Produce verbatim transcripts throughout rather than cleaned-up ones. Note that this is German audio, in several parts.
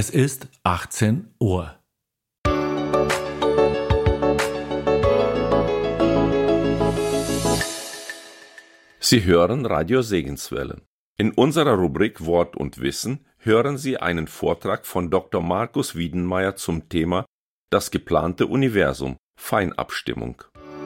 Es ist achtzehn Uhr. Sie hören Radio Segenswelle. In unserer Rubrik Wort und Wissen hören Sie einen Vortrag von Doktor Markus Wiedenmeier zum Thema Das geplante Universum, Feinabstimmung.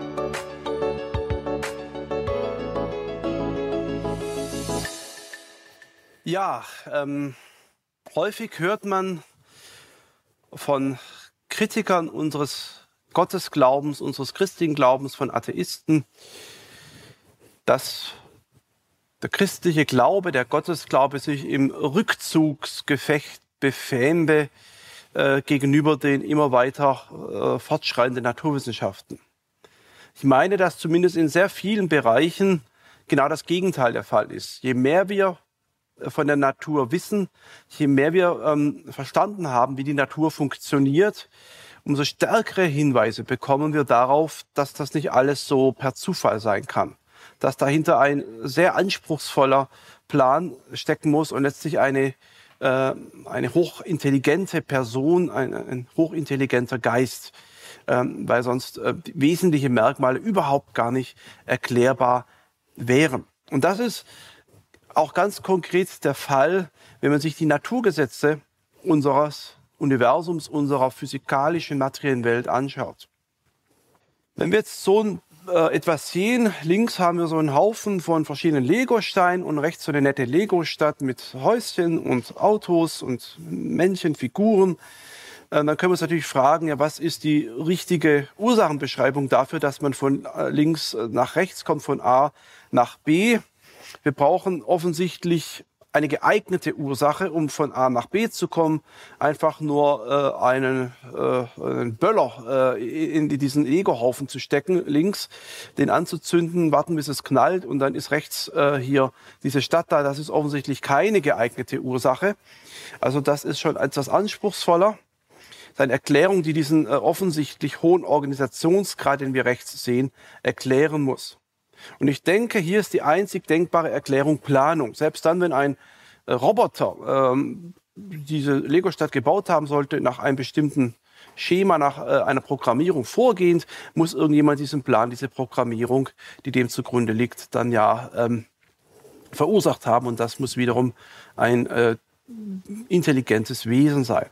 Ja, ähm, häufig hört man von Kritikern unseres Gottesglaubens, unseres christlichen Glaubens, von Atheisten, dass der christliche Glaube, der Gottesglaube sich im Rückzugsgefecht befände äh, gegenüber den immer weiter äh, fortschreitenden Naturwissenschaften. Ich meine, dass zumindest in sehr vielen Bereichen genau das Gegenteil der Fall ist. Je mehr wir von der Natur wissen, je mehr wir ähm, verstanden haben, wie die Natur funktioniert, umso stärkere Hinweise bekommen wir darauf, dass das nicht alles so per Zufall sein kann. Dass dahinter ein sehr anspruchsvoller Plan stecken muss und letztlich eine, äh, eine hochintelligente Person, ein, ein hochintelligenter Geist, ähm, weil sonst äh, wesentliche Merkmale überhaupt gar nicht erklärbar wären. Und das ist auch ganz konkret der Fall, wenn man sich die Naturgesetze unseres Universums, unserer physikalischen, materiellen Welt anschaut. Wenn wir jetzt so ein, äh, etwas sehen, links haben wir so einen Haufen von verschiedenen Lego-Steinen und rechts so eine nette Lego-Stadt mit Häuschen und Autos und Männchen, Figuren. Äh, dann können wir uns natürlich fragen, ja, was ist die richtige Ursachenbeschreibung dafür, dass man von äh, links nach rechts kommt, von A nach B. Wir brauchen offensichtlich eine geeignete Ursache, um von A nach B zu kommen. Einfach nur äh, einen, äh, einen Böller äh, in diesen Lego-Haufen zu stecken, links, den anzuzünden, warten, bis es knallt und dann ist rechts äh, hier diese Stadt da. Das ist offensichtlich keine geeignete Ursache. Also das ist schon etwas anspruchsvoller. Das ist eine Erklärung, die diesen äh, offensichtlich hohen Organisationsgrad, den wir rechts sehen, erklären muss. Und ich denke, hier ist die einzig denkbare Erklärung Planung. Selbst dann, wenn ein äh, Roboter ähm, diese Lego-Stadt gebaut haben sollte, nach einem bestimmten Schema, nach äh, einer Programmierung vorgehend, muss irgendjemand diesen Plan, diese Programmierung, die dem zugrunde liegt, dann ja ähm, verursacht haben. Und das muss wiederum ein äh, intelligentes Wesen sein.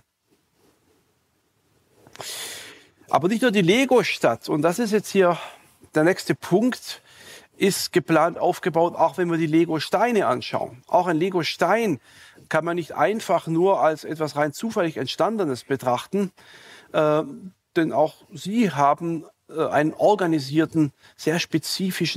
Aber nicht nur die Lego-Stadt. Und das ist jetzt hier der nächste Punkt, ist geplant aufgebaut, auch wenn wir die Lego-Steine anschauen. Auch ein Lego-Stein kann man nicht einfach nur als etwas rein zufällig Entstandenes betrachten, äh, denn auch sie haben äh, einen organisierten, sehr spezifischen